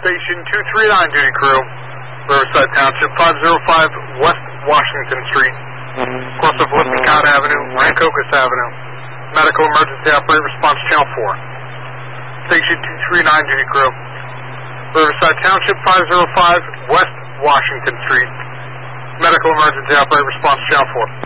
Station 239 duty crew, Riverside Township, 505 West Washington Street, course of Lippincott Avenue, Rancocas Avenue. Medical emergency operator response channel 4. Station 239 duty crew, Riverside Township, 505 West Washington Street. Medical emergency operator response channel 4.